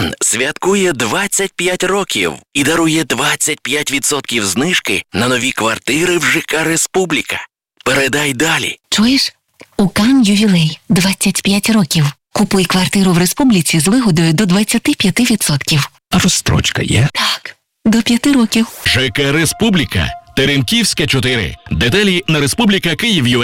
Кан святкує 25 років і дарує 25% знижки на нові квартири в ЖК «Республіка». Передай далі. Чуєш? У Кан ювілей 25 років. Купуй квартиру в Республіці з вигодою до 25%. А розстрочка є? Так, до 5 років. ЖК «Республіка». Теремківська, 4. Деталі на Республіка Київ.ua.